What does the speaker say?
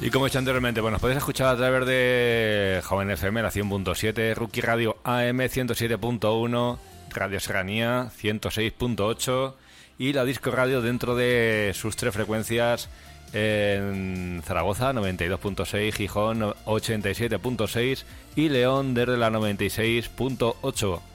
Y como he dicho anteriormente, bueno, nos podéis escuchar a través de Joven FM, la 100.7, Rookie Radio AM 107.1, Radio Serranía 106.8 y la Disco Radio dentro de sus 3 frecuencias en Zaragoza 92.6, Gijón 87.6 y León desde la 96.8.